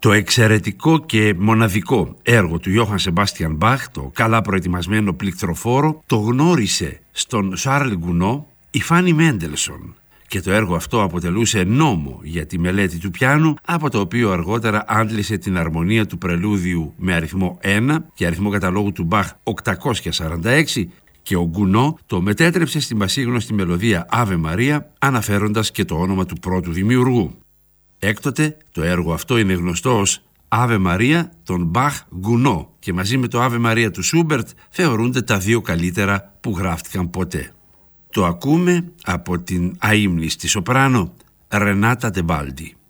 Το εξαιρετικό και μοναδικό έργο του Ιόχαν Σεμπάστιαν Μπαχ, το καλά προετοιμασμένο πληκτροφόρο, το γνώρισε στον Σάρλ Γκουνό η Φάνι Μέντελσον και το έργο αυτό αποτελούσε νόμο για τη μελέτη του πιάνου, από το οποίο αργότερα άντλησε την αρμονία του πρελούδιου με αριθμό 1 και αριθμό καταλόγου του Μπαχ 846, και ο Γκουνό το μετέτρεψε στην πασίγνωστη μελωδία Άβε Μαρία, αναφέροντας και το όνομα του πρώτου δημιουργού. Έκτοτε το έργο αυτό είναι γνωστό ως Άβε Μαρία των Μπαχ Γκουνό και μαζί με το Άβε Μαρία του Σούμπερτ θεωρούνται τα δύο καλύτερα που γράφτηκαν ποτέ. Το ακούμε από την αείμνηστη σοπράνο Ρενάτα Τεμπάλντι.